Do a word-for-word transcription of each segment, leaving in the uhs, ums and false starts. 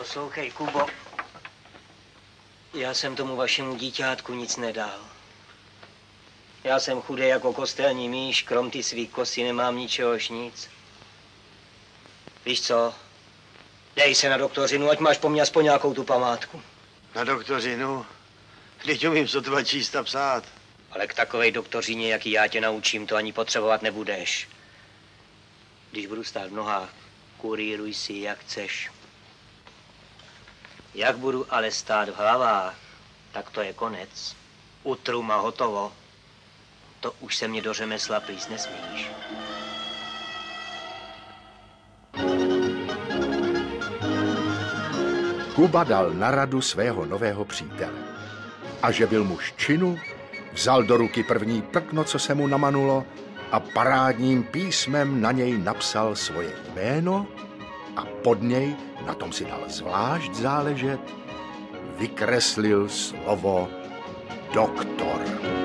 Poslouchej, Kubo. Já jsem tomu vašemu díťátku nic nedal. Já jsem chudej jako kostelní míš, krom ty svý kosy nemám ničehož nic. Víš co? Dej se na doktorinu, ať máš po mně aspoň nějakou tu památku. Na doktorinu? Teď umím sotva číst a psát. Ale k takovej doktorině, jaký já tě naučím, to ani potřebovat nebudeš. Když budu stát v nohách, kurýruj si, jak chceš. Jak budu ale stát v hlavách, tak to je konec. Utrum a hotovo. To už se mě do řemesla plíst nesmíš. Kuba dal na radu svého nového přítele. A že byl muž činu, vzal do ruky první prkno, co se mu namanulo, a parádním písmem na něj napsal svoje jméno a pod něj, na tom si dal zvlášť záležet, vykreslil slovo doktor.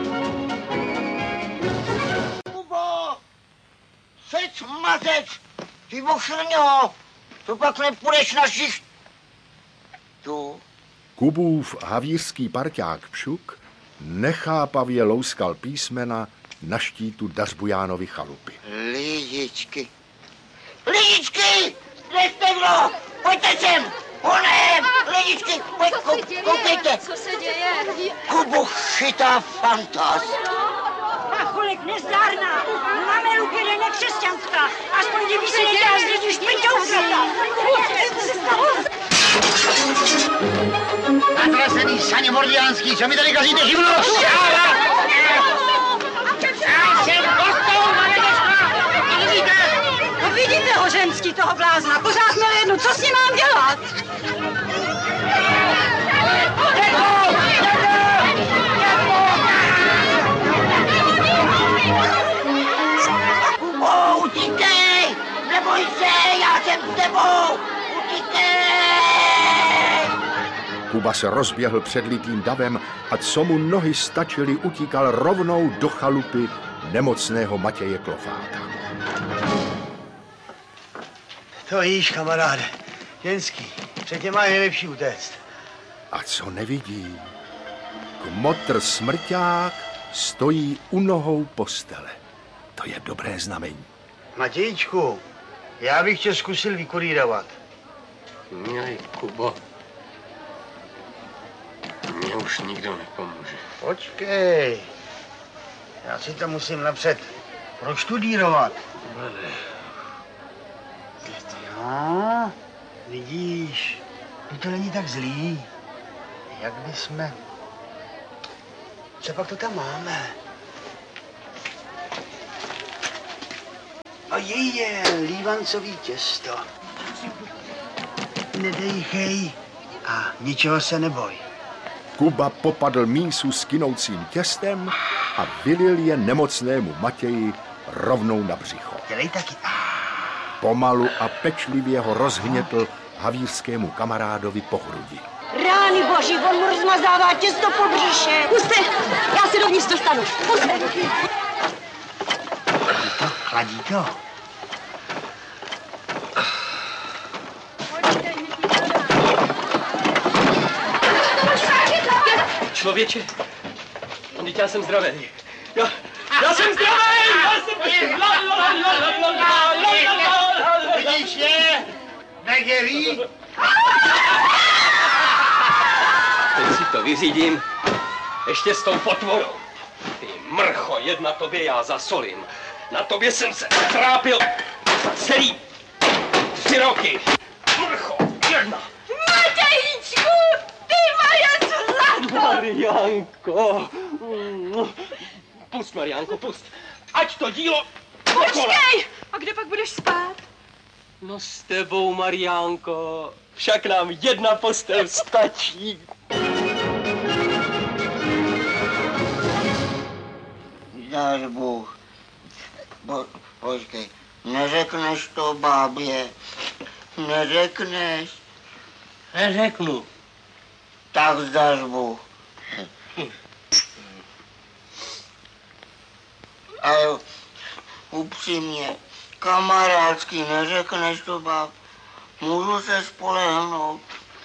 Kubo! Sec mazec! Ty bošrňo! To pak nepůjdeš na šicht. Tu. Kubův havířský parťák Pšuk nechápavě louskal písmena na štítu Dařbujánovy chalupy. Lidičky. Lidičky! Kde jste kdo? Pojďte sem! Honem! Lidičky! Pojď, Co kou, se děje? koukejte! Co se děje? Kubu chytá fantas. Pacholek nezdárná! Máme ruky nekřesťanská! Aspoň kdyby se nedělá z lidí špiťoukrata! Co se stalo? Natrasený saně mordiánský, co mi tady kazíte živnost? Já jsem kostou, No vidíte ho, ženský, toho blázna, pořád měl jednu, co s ním mám dělat? Kubo, utíkej! Neboj se, já jsem s tebou! Utíkej! Kuba se rozběhl před litým davem a co mu nohy stačily, utíkal rovnou do chalupy nemocného Matěje Klofáta. To jíš, kamaráde. Jenský, před tě má nejlepší utéct. A co nevidí? Kmotr smrťák stojí u nohou postele. To je dobré znamení. Matějčku, já bych tě zkusil vykurírovat. Milý Kubo, mně už nikdo nepomůže. Počkej, já si to musím napřed proštudírovat. No, vidíš, to není tak zlý. Jak bysme... Co pak to tam máme? A jej je lívancový těsto. Nedejchej a ničeho se neboj. Kuba popadl mísu s kynoucím těstem a vylil je nemocnému Matěji rovnou na břicho. Dělej taky. Pomalu a pečlivě ho rozhnětl havířskému kamarádovi po hrudi. Rány boží, on mu rozmazává těsto po bříše. Puste, já si dovnitř dostanu. Puste. Chladí to, chladí to. Člověče, teď já jsem zdravý. Já, já jsem zdravý! Já jsem... Vidíš je? Negerí? Teď si to vyřídím. Ještě s tou potvorou. Ty mrcho, jedna tobě já zasolím. Na tobě jsem se trápil celý tři roky. Mrcho, jedna. Matějíčku, ty moje zlato! Mariánko. Pust, Mariánko, pust. Ať to dílo... Počkej! A kde pak budeš spát? No s tebou, Mariánko. Však nám jedna postel stačí. Dáš Bůh. Po, počkej, neřekneš to bábě. Neřekneš. Neřeknu. Tak zdáš Bůh. Ale upřímně, kamarádsky, neřekneš to báb. Můžu se spolehnout.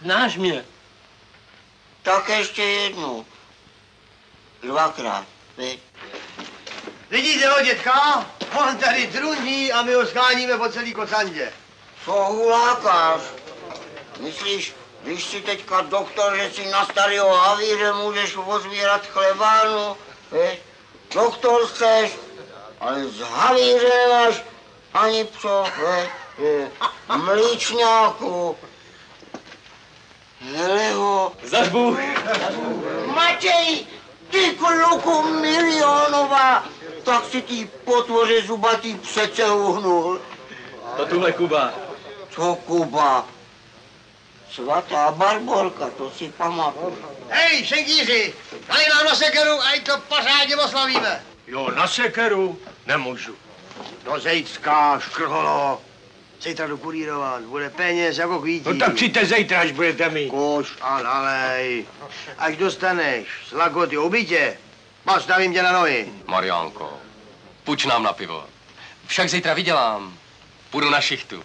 Znáš mě? Tak ještě jednou. Dvakrát, viď? Vidíte ho, dětka? On tady truní a my ho scháníme po celý kocandě. Co hulákáš? Myslíš, když si teďka doktor, že si na starého havíře můžeš ozvírat chlebánu, viď? Doktor chceš, ale z havíře nemáš ani pso, viď? Mlíčňáku. Hele ho. Zařbu. Matěj, ty kluku milionová, tak si ty potvoře zubatý přece uhnul. To tuhle Kuba. Co Kuba? Svatá Barborka, to si pamatuju. Hej, šenkýři, dali nám na sekeru a i to pořádně oslavíme. Jo, na sekeru nemůžu. Do Zejcka, škrholo. Zítra jdu kurírovat, bude peněz jako kvítí. No tak přijďte zítra, až budete mít. Koš a nalej. Až dostaneš z lagoty obytě, postavím tě na nohy. Mariánko, půjč nám na pivo. Však zítra vydělám. Půjdu na šichtu.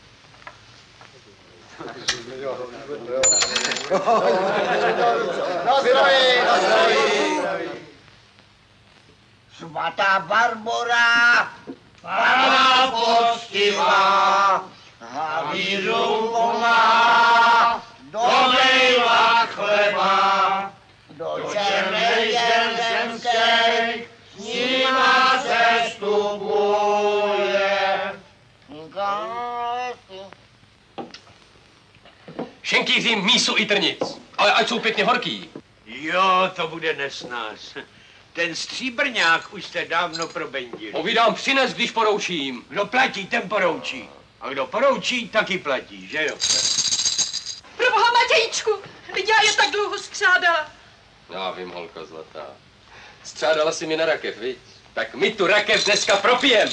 Na zdraví, na zdraví. Svatá Barbora, Pána poctivá, havířům pomáhá, dolejvá chleba, do černej zemskej, s nima sestupuje. Šenkýři mísu i trnic, ale ať jsou pěkně horký. Jo, to bude nesnáz. Ten stříbrňák už jste dávno probendili. Povídám přines, když poroučím. Kdo platí, ten poroučí. A kdo poroučí, taky platí, že jo? Proboha, Matějčku, vždyť já je tak dlouho skřádala. Já vím, holka zlatá. Střádala si mi na rakev, viď? Tak my tu rakev dneska propijem.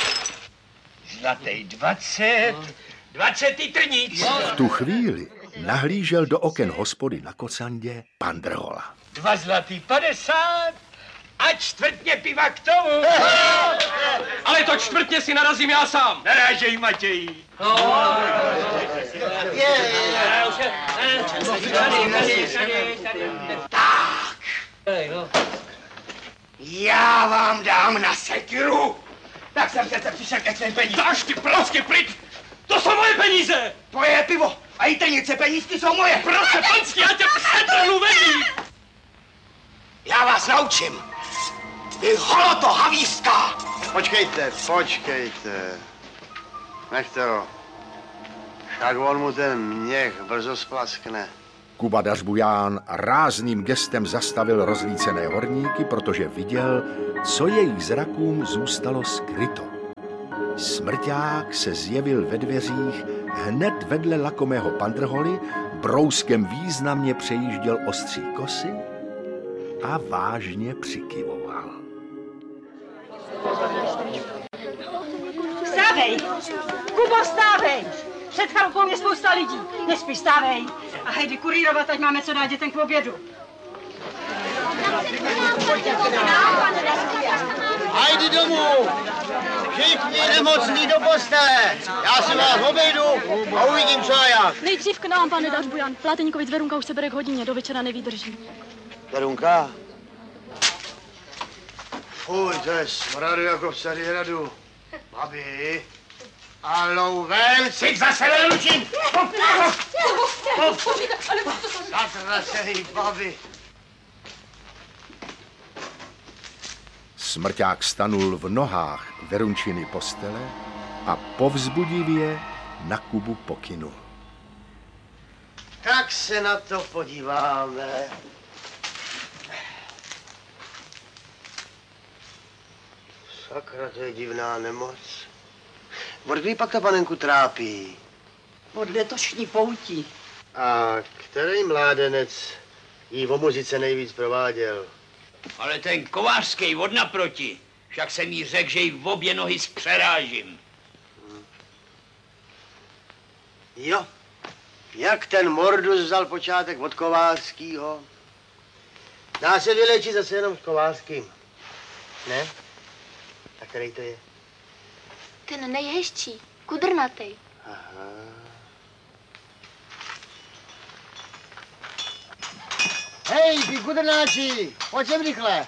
Zlatý dvacet, dvacet i trnic. V tu chvíli nahlížel do oken hospody na kocandě pan Drhola. Dva zlatý padesát a čtvrtně piva k tomu. Ale to čtvrtně si narazím já sám. Narážej, Matěj. Já vám dám na sekiru. Tak jsem přece přišel ke svým peníze. Dáš ty pracky pryč! To jsou moje peníze! Tvoje pivo a i trnice penízky jsou moje. Prostě panský, já tě přetrhnu vedí! Já vás naučím. Vy holoto havířská. Počkejte, počkejte. Nechte ho. Však on mu ten měch brzo splaskne. Kuba Dařbuján rázným gestem zastavil rozlícené horníky, protože viděl, co jejich zrakům zůstalo skryto. Smrťák se zjevil ve dveřích hned vedle lakomého pandrholy, brouskem významně přejížděl ostří kosy a vážně přikyvoval. Vstávej! Kubo, vstávej! Před chalupou je spousta lidí. Nespí, vstávej. A hejdi kurírovat, ať máme co dát dětem k obědu. Hajdi domů! Všichni nemocní do postele! Já si vás obejdu a uvidím, co a jak. Nejdřív k nám, pane Dařbujan. Pláteníkovic Verunka už se bere k hodině, do večera nevydrží. Verunka? Fuj, to je smradu jako v Carihradu. Babi, a louven si zase nelučím! Zatracený babi. Smrťák stanul v nohách Verunčiny postele a povzbudivě na Kubu pokynul. Tak se na to podíváme. Sakra, to je divná nemoc. Od kdy pak ta panenku trápí? Od letošní poutí. A který mládenec jí o muzice nejvíc prováděl? Ale ten kovářský od naproti, však jsem jí řekl, že jí v obě nohy zpřerážím. Jo, jak ten Mordus vzal počátek od Kovářskýho? Dá se vylečit zase jenom s Kovářským. Ne? A který to je? Ten nejhezčí, kudrnatej. Aha. Hej, ty kudrnáči, pojď sem rychle.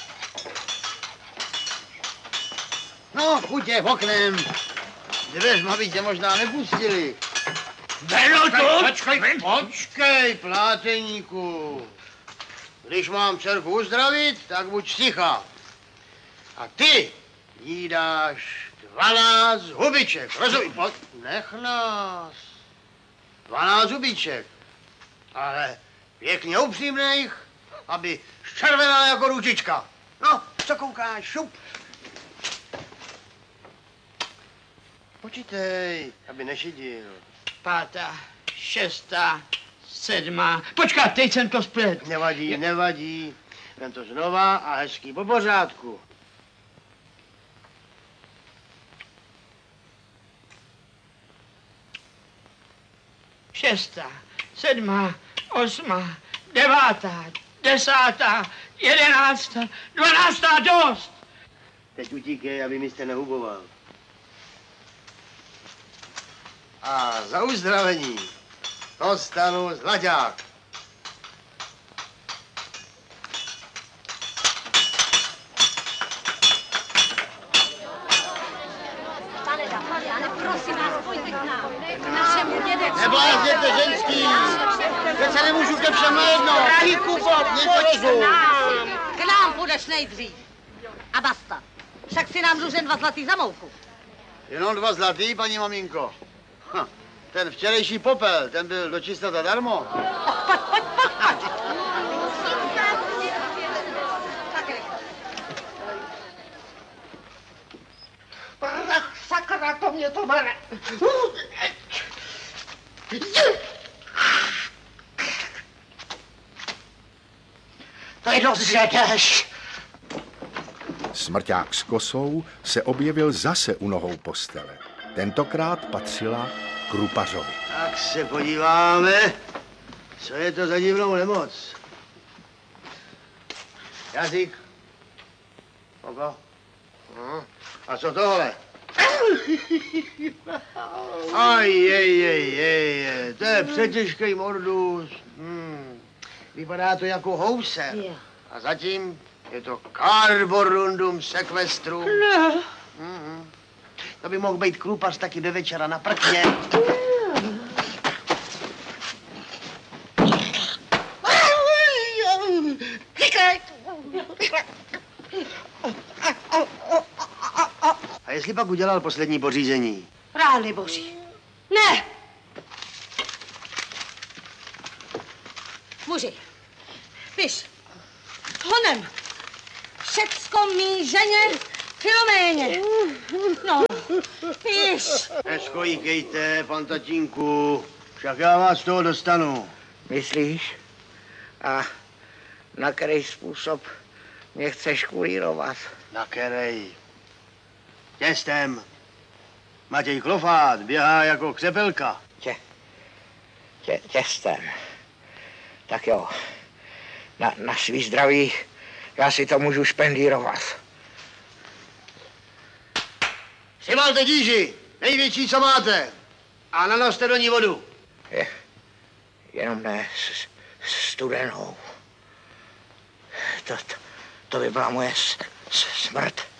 No, chutě v oknem. Dveřma aby tě možná nepustili. Beno to! Počkej, počkej, pláteníku. Když mám dcerku uzdravit, tak buď ticha. A ty jí dáš dvanáct hubiček, rozumíš? Pojď, nech nás. Dvanáct hubiček. Ale pěkně upřímných, aby červenala jako ručička. No, co koukáš, šup. Počítej, aby nešidil. Pátá, šestá, sedmá. Počkat, teď jsem to splet. Nevadí, nevadí. Vem to znova a hezký po pořádku. Šestá, sedmá, osmá, devátá, desátá, jedenáctá, dvanáctá, dost. Teď utíkej, aby mi jste nehuboval. A za uzdravení dostanu zlaťák. Pane Dafariane, prosím vás, pojďte k nám. K našemu dědečku. Neblázněte, ženský! Teď se nemůžu ke všem najednou. Drahý Kubo, pojď k nám. K nám půjdeš nejdřív. A basta. Však si nám dlužen dva zlatý za mouku. Jenom dva zlatý, paní maminko. Ha, ten včerejší popel, ten byl dočista zadarmo. Pojď, pojď, pojď, pojď. Sakra, to mě to bere. To je dost žedeš. Smrťák s kosou se objevil zase u nohou postele. Tentokrát patřila Krupařovi. Tak se podíváme, co je to za divnou nemoc. Jazyk. Oko. No. A co tohle? Aj, jej, jej, jej, to je přetěžký mordus. Hmm. Vypadá to jako houser. A zatím je to carborundum sequestrum. Ne. Mm-hmm. To by mohl být Krupař taky do večera na prkně. A jestli pak udělal poslední pořízení? Rány boží. Ne! Muži, piš. Honem. Všecko mý ženě Filoméně. No, piš. Neskojíkejte, pan tatínku. Však já vás z toho dostanu. Myslíš? A na který způsob mě chceš kurírovat? Na kerej. Těstem. Matěj Klofát běhá jako křepelka. Tě, tě, těstem. Tak jo, na, na svý zdraví já si to můžu špendírovat. Přimalte díži, největší, co máte. A nanoste do ní vodu. Je, jenom ne s, s studenou. To, to, to by byla moje s, s, smrt.